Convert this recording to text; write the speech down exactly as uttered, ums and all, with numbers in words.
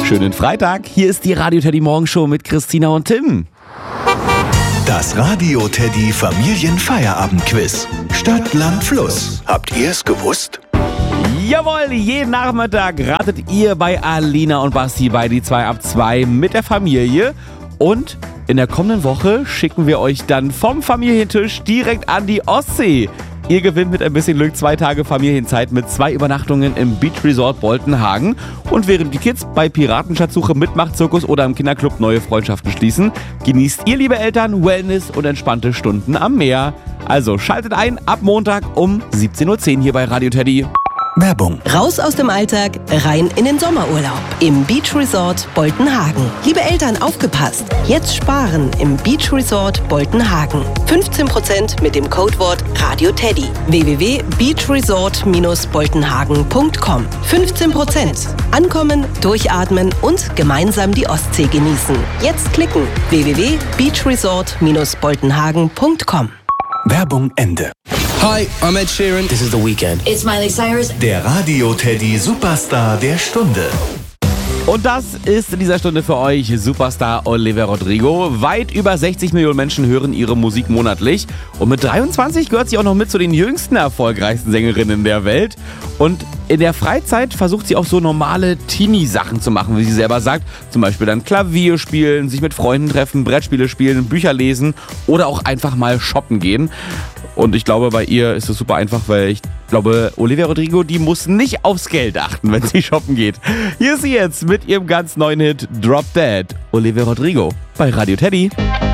Schönen Freitag. Hier ist die Radio Teddy Morgenshow mit Christina und Tim. Das Radio Teddy Familienfeierabendquiz. Stadt, Land, Fluss. Habt ihr es gewusst? Jawohl, jeden Nachmittag ratet ihr bei Alina und Basti bei die zwei ab zwei mit der Familie. Und in der kommenden Woche schicken wir euch dann vom Familientisch direkt an die Ostsee. Ihr gewinnt mit ein bisschen Glück zwei Tage Familienzeit mit zwei Übernachtungen im Beach Resort Boltenhagen. Und während die Kids bei Piratenschatzsuche, Mitmachzirkus oder im Kinderclub neue Freundschaften schließen, genießt ihr, liebe Eltern, Wellness und entspannte Stunden am Meer. Also schaltet ein ab Montag um siebzehn Uhr zehn hier bei Radio Teddy. Werbung. Raus aus dem Alltag, rein in den Sommerurlaub im Beach Resort Boltenhagen. Liebe Eltern, aufgepasst! Jetzt sparen im Beach Resort Boltenhagen. fünfzehn Prozent mit dem Codewort Radio Teddy. w w w punkt beachresort boltenhagen punkt com. fünfzehn Prozent. Ankommen, durchatmen und gemeinsam die Ostsee genießen. Jetzt klicken. w w w punkt beachresort boltenhagen punkt com. Werbung Ende. Hi, I'm Ed Sheeran. This is The Weeknd. It's Miley Cyrus. Der Radio Teddy Superstar der Stunde. Und das ist in dieser Stunde für euch Superstar Olivia Rodrigo. Weit über sechzig Millionen Menschen hören ihre Musik monatlich. Und mit dreiundzwanzig gehört sie auch noch mit zu den jüngsten erfolgreichsten Sängerinnen der Welt. Und in der Freizeit versucht sie auch so normale Teenie-Sachen zu machen, wie sie selber sagt. Zum Beispiel dann Klavier spielen, sich mit Freunden treffen, Brettspiele spielen, Bücher lesen oder auch einfach mal shoppen gehen. Und ich glaube, bei ihr ist es super einfach, weil ich glaube, Olivia Rodrigo, die muss nicht aufs Geld achten, wenn sie shoppen geht. Hier ist sie jetzt mit ihrem ganz neuen Hit Drop Dead. Olivia Rodrigo bei Radio Teddy.